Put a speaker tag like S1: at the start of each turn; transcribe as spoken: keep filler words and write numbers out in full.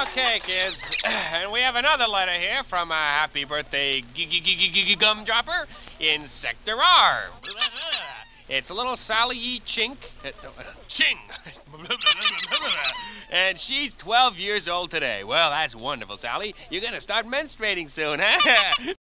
S1: Okay, kids, and we have another letter here from a happy birthday gumdropper in Sector R. It's little Sally E. Chink. Uh, uh, Ching! And she's twelve years old today. Well, that's wonderful, Sally. You're gonna start menstruating soon, huh?